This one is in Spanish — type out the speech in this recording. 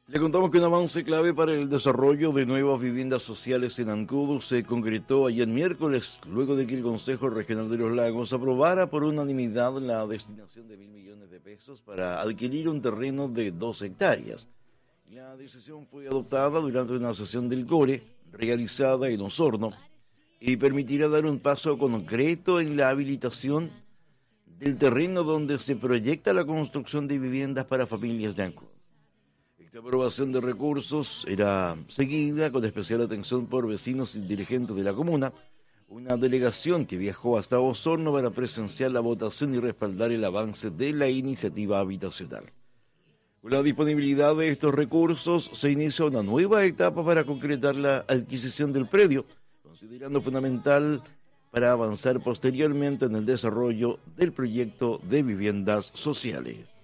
Le contamos que un avance clave para el desarrollo de nuevas viviendas sociales en Ancud se concretó ayer miércoles, luego de que el Consejo Regional de los Lagos aprobara por unanimidad la destinación de 1.000 millones de pesos para adquirir un terreno de 2 hectáreas. La decisión fue adoptada durante una sesión del CORE realizada en Osorno y permitirá dar un paso concreto en la habilitación del terreno donde se proyecta la construcción de viviendas para familias de Ancud. Esta aprobación de recursos era seguida con especial atención por vecinos y dirigentes de la comuna, una delegación que viajó hasta Osorno para presenciar la votación y respaldar el avance de la iniciativa habitacional. Con la disponibilidad de estos recursos se inicia una nueva etapa para concretar la adquisición del predio, considerando fundamental para avanzar posteriormente en el desarrollo del proyecto de viviendas sociales.